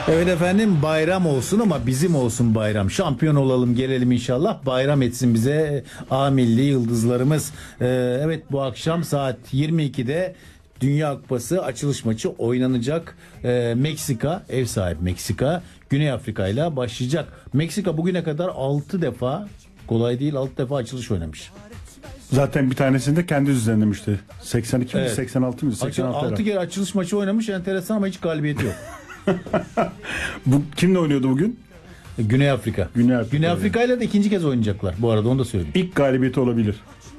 Evet efendim, bayram olsun ama bizim olsun bayram. Şampiyon olalım, gelelim inşallah. Bayram etsin bize A milli yıldızlarımız. Evet, bu akşam saat 22'de Dünya Kupası açılış maçı oynanacak. Meksika, ev sahibi Meksika, Güney Afrika ile başlayacak. Meksika bugüne kadar 6 defa, kolay değil, 6 defa açılış oynamış. Zaten bir tanesini de kendi düzenlemişti. 82 mi, Evet. 86 mı? 86 6 kere açılış maçı oynamış, enteresan ama hiç galibiyeti yok. Bu kimle oynuyordu bugün? Güney Afrika. Güney Afrika ile de ikinci kez oynayacaklar. Bu arada onu da söyleyeyim. İlk galibiyeti olabilir.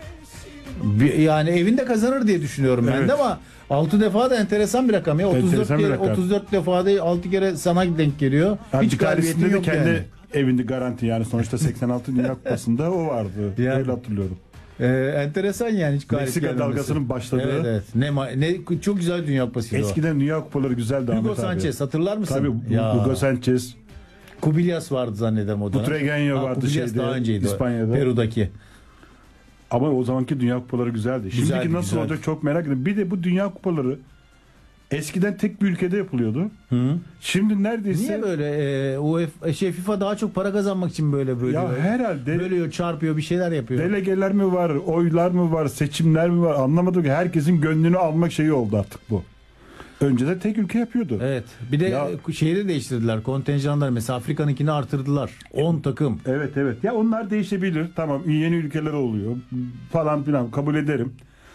Yani evinde kazanır diye düşünüyorum ben Evet. de ama 6 defa da enteresan bir rakam ya. 34 Enteresan bir kere, rakam. 34 defa da 6 kere sana denk geliyor. Yani Hiç bir tanesinde galibiyetin de yok kendi yani. evinde garanti, yani sonuçta 86 Dünya Kupası'nda o vardı. Yani. Öyle hatırlıyorum. Enteresan yani, hiç galip Meksika gelmemesi. dalgasının başladığı. Evet, evet. Ne çok güzel Dünya Kupasıydı o. Eskiden Dünya Kupaları güzeldi Hugo Ahmet abi. Sanchez, hatırlar mısın? Tabii Ya. Hugo Sanchez, Kubilyas vardı zannederim o dönem. Butragueño vardı Kubilyas şeyde, daha önceydi. İspanya'da. Peru'daki. ama o zamanki Dünya Kupaları güzeldi. Şimdiki Güzeldi, nasıl güzeldi. olacak çok merak ediyorum. Bir de bu Dünya Kupaları eskiden tek bir ülkede yapılıyordu. Hı. Şimdi neredeyse Niye böyle UEFA, FIFA daha çok para kazanmak için böyle ya herhalde bölüyor, çarpıyor, bir şeyler yapıyor. delegeler mi var, oylar mı var, seçimler mi var, anlamadım ki. Herkesin gönlünü almak şeyi oldu artık bu. Önceden tek ülke yapıyordu. Evet. Bir de Ya- şeyi de değiştirdiler. Kontenjanlar mesela Afrika'nınkini artırdılar. 10 takım. Evet evet. Ya onlar değişebilir. Tamam, yeni ülkeler oluyor falan filan, kabul ederim.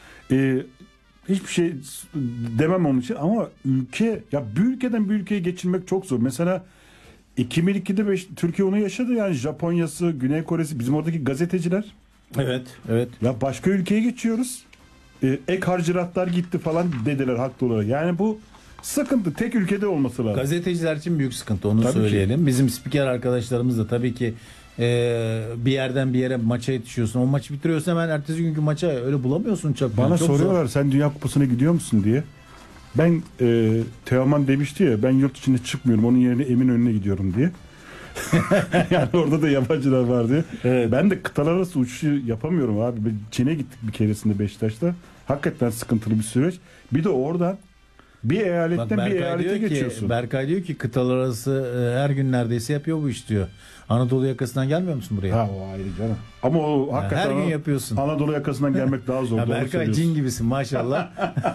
Hiçbir şey demem onun için ama ülke, ya bir ülkeden bir ülkeye geçirmek çok zor. Mesela 2002'de Türkiye onu yaşadı, yani Japonya'sı, Güney Kore'si, bizim oradaki gazeteciler. Evet. Evet. Ya başka ülkeye geçiyoruz. Ek harcırahlar gitti falan dediler haklı olarak. Yani bu sıkıntı tek ülkede olması lazım. Gazeteciler için büyük sıkıntı, onu Tabii ki. söyleyelim. Bizim spiker arkadaşlarımız da tabii ki bir yerden bir yere maça yetişiyorsun. O maçı bitiriyorsun, hemen ertesi günkü maça öyle bulamıyorsun uçak. Bana Çok zor. soruyorlar, sen Dünya Kupası'na gidiyor musun diye. Ben Teoman demişti ya, ben yurt içinde çıkmıyorum, onun yerine Eminönü'ne gidiyorum diye. Yani orada da yabancılar var diye. Evet. Ben de kıtalar arası uçuşu yapamıyorum abi. Çin'e gittik bir keresinde Beşiktaş'ta. Hakikaten sıkıntılı bir süreç. Bir de oradan bir Bak, eyaletten bir eyalete geçiyorsun. Berkay diyor ki kıtalar arası her gün neredeyse yapıyor bu iş diyor. Anadolu yakasından gelmiyor musun buraya? Ha, o ayrı canım. Ama o hakikaten her gün yapıyorsun. Anadolu yakasından gelmek daha zor. Ya Doğru Berkay söylüyorsun. cin gibisin maşallah.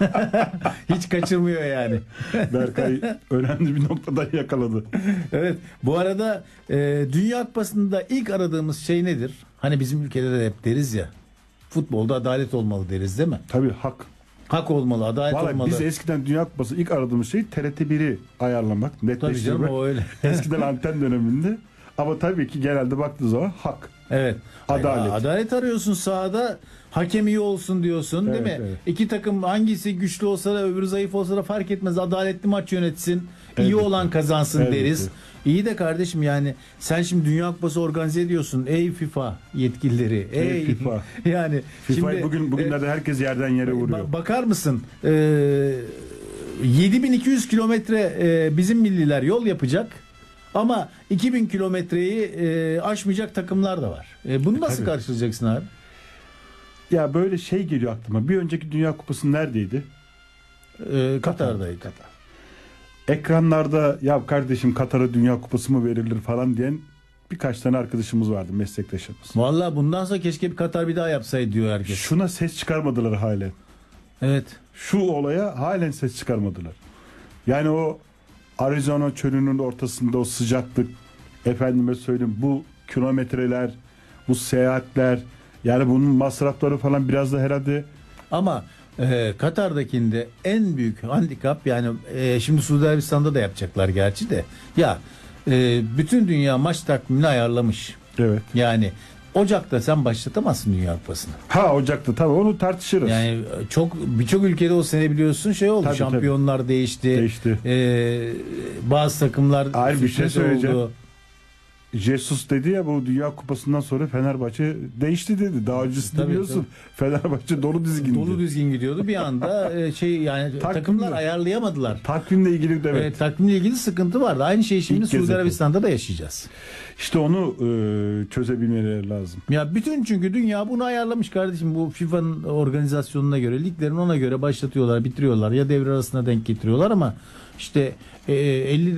Hiç kaçırmıyor yani. Berkay önemli bir noktada yakaladı. Evet. Bu arada Dünya Kupası'nda ilk aradığımız şey nedir? Hani bizim ülkede de hep deriz ya. Futbolda adalet olmalı deriz, değil mi? Tabii hak. Hak olmalı, adalet Vallahi olmalı. biz eskiden Dünya Kupası ilk aradığımız şey TRT 1'i ayarlamak, Tabii canım, netleştirmek. o öyle. Eskiden anten döneminde. Ama tabii ki genelde baktığı zaman hak. Evet. Adalet. Adalet arıyorsun sahada. Hakem iyi olsun diyorsun, değil Evet, mi? evet. İki takım hangisi güçlü olsa da öbürü zayıf olsa da fark etmez. Adaletli maç yönetsin. İyi Elbette. olan kazansın Elbette. deriz. İyi de kardeşim, yani sen şimdi Dünya Kupası organize ediyorsun. Ey FIFA yetkilileri. Ey FIFA. Yani FIFA'yı şimdi, bugünlerde herkes yerden yere vuruyor. bakar mısın? 7200 kilometre bizim milliler yol yapacak. Ama 2000 kilometreyi aşmayacak takımlar da var. Bunu nasıl Tabii. karşılayacaksın abi? Ya böyle şey geliyor aklıma. Bir önceki Dünya Kupası neredeydi? Katar'daydı. Katar. Ekranlarda ya kardeşim Katar'a Dünya Kupası mı verilir falan diyen birkaç tane arkadaşımız vardı, meslektaşımız. Vallahi bundan sonra keşke bir Katar bir daha yapsaydı diyor herkes. Şuna ses çıkarmadılar halen. Evet. Şu olaya halen ses çıkarmadılar. Yani o Arizona çölünün ortasında o sıcaklık, efendime söyleyeyim bu kilometreler, bu seyahatler, yani bunun masrafları falan biraz da herhalde Ama Katar'dakinde en büyük handikap, yani şimdi Suudi Arabistan'da da yapacaklar gerçi de. Ya bütün dünya maç takvimini ayarlamış. evet. Yani Ocak'ta sen başlatamazsın Dünya Kupası'nı. Ha, Ocak'ta tabii onu tartışırız. Yani birçok ülkede o sene biliyorsun şey oldu. Tabii, şampiyonlar değişti. Değişti. Bazı takımlar Hayır, bir şey sürpriz söyleyeceğim. oldu. Jesus dedi ya, bu Dünya Kupası'ndan sonra Fenerbahçe değişti dedi. Daha öncesinde Tabii, biliyorsun Fenerbahçe dolu dizgindi. Dolu düzgün gidiyordu. Bir anda takımlar ayarlayamadılar. Takvimle ilgili de evet. Takvimle ilgili sıkıntı vardı. Aynı şeyi şimdi İlk kez Suudi yapıldı. Arabistan'da da yaşayacağız. İşte onu çözebilmeleri lazım. Ya çünkü dünya bunu ayarlamış kardeşim. Bu FIFA'nın organizasyonuna göre, liglerin ona göre başlatıyorlar, bitiriyorlar ya devre arasına denk getiriyorlar ama işte 50